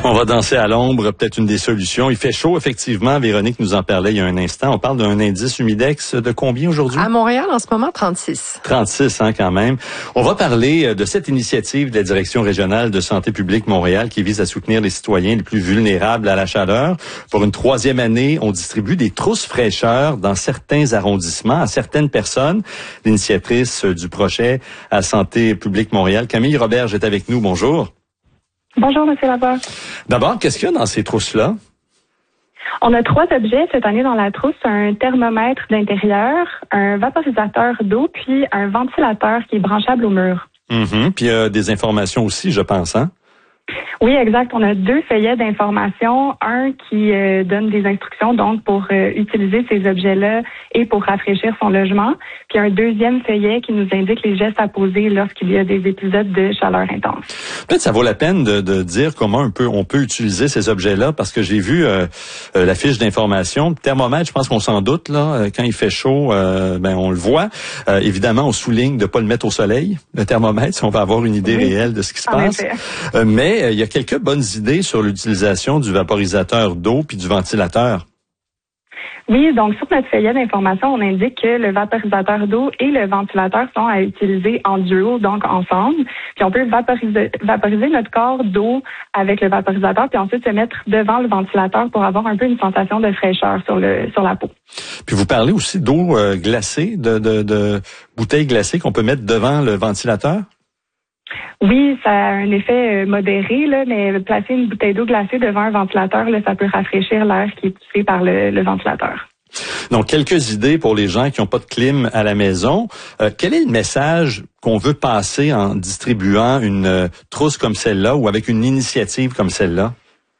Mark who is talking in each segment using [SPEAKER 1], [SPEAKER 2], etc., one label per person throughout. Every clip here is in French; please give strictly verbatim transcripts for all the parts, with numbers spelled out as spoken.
[SPEAKER 1] On va danser à l'ombre, peut-être une des solutions. Il fait chaud, effectivement. Véronique nous en parlait il y a un instant. On parle d'un indice humidex de combien aujourd'hui?
[SPEAKER 2] À Montréal, en ce moment, trente-six.
[SPEAKER 1] trente-six, hein, quand même. On va parler de cette initiative de la Direction régionale de santé publique Montréal qui vise à soutenir les citoyens les plus vulnérables à la chaleur. Pour une troisième année, on distribue des trousses fraîcheurs dans certains arrondissements à certaines personnes. L'initiatrice du projet à Santé publique Montréal, Camille Roberge, est avec nous. Bonjour.
[SPEAKER 3] Bonjour, M. Labarre.
[SPEAKER 1] D'abord, qu'est-ce qu'il y a dans ces trousses-là?
[SPEAKER 3] On a trois objets cette année dans la trousse. Un thermomètre d'intérieur, un vaporisateur d'eau, puis un ventilateur qui est branchable au mur.
[SPEAKER 1] Mm-hmm. Puis il y a des informations aussi, je pense, hein?
[SPEAKER 3] Oui, exact. On a deux feuillets d'information. Un qui euh, donne des instructions donc pour euh, utiliser ces objets-là et pour rafraîchir son logement. Puis un deuxième feuillet qui nous indique les gestes à poser lorsqu'il y a des épisodes de chaleur intense.
[SPEAKER 1] Peut-être ça vaut la peine de, de dire comment on peut, on peut utiliser ces objets-là, parce que j'ai vu euh, euh, la fiche d'information. Le thermomètre, je pense qu'on s'en doute, là, quand il fait chaud, euh, ben on le voit. Euh, évidemment, on souligne de pas le mettre au soleil, le thermomètre, si on va avoir une idée
[SPEAKER 3] oui,
[SPEAKER 1] réelle de ce qui se
[SPEAKER 3] en
[SPEAKER 1] passe. Euh, mais il y a quelques bonnes idées sur l'utilisation du vaporisateur d'eau puis du ventilateur.
[SPEAKER 3] Oui, donc sur notre feuillet d'information, on indique que le vaporisateur d'eau et le ventilateur sont à utiliser en duo, donc ensemble. Puis on peut vaporiser, vaporiser notre corps d'eau avec le vaporisateur, puis ensuite se mettre devant le ventilateur pour avoir un peu une sensation de fraîcheur sur le sur la peau.
[SPEAKER 1] Puis vous parlez aussi d'eau euh, glacée, de, de, de bouteilles glacées qu'on peut mettre devant le ventilateur?
[SPEAKER 3] Oui, ça a un effet modéré, là, mais placer une bouteille d'eau glacée devant un ventilateur, là, ça peut rafraîchir l'air qui est poussé par le, le ventilateur.
[SPEAKER 1] Donc, quelques idées pour les gens qui n'ont pas de clim à la maison. Euh, quel est le message qu'on veut passer en distribuant une euh, trousse comme celle-là ou avec une initiative comme celle-là?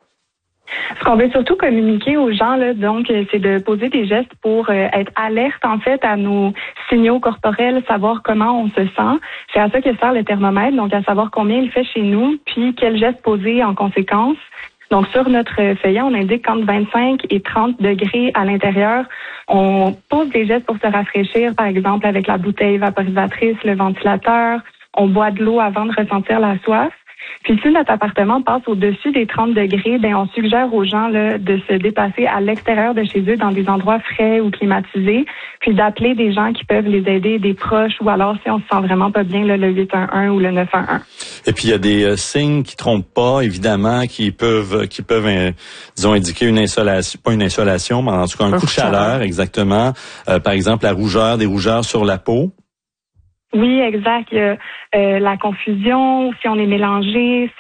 [SPEAKER 3] Ce qu'on veut surtout communiquer aux gens, là, donc, c'est de poser des gestes pour euh, être alerte, en fait, à nos signaux corporels, savoir comment on se sent. C'est à ça que sert le thermomètre, donc à savoir combien il fait chez nous, puis quels gestes poser en conséquence. Donc, sur notre feuillet, on indique qu'entre vingt-cinq et trente degrés à l'intérieur, on pose des gestes pour se rafraîchir, par exemple, avec la bouteille vaporisatrice, le ventilateur. On boit de l'eau avant de ressentir la soif. Puis si notre appartement passe au-dessus des trente degrés, ben on suggère aux gens là, de se déplacer à l'extérieur de chez eux dans des endroits frais ou climatisés, puis d'appeler des gens qui peuvent les aider, des proches, ou alors si on se sent vraiment pas bien, là, le huit un un ou le neuf un un.
[SPEAKER 1] Et puis il y a des euh, signes qui trompent pas, évidemment, qui peuvent qui peuvent euh, disons indiquer une insolation, pas une insolation, mais en tout cas un, un coup de chaleur, chaleur. exactement. Euh, par exemple, la rougeur, des rougeurs sur la peau.
[SPEAKER 3] Oui, exact. Il y a euh, la confusion, si on est mélangé.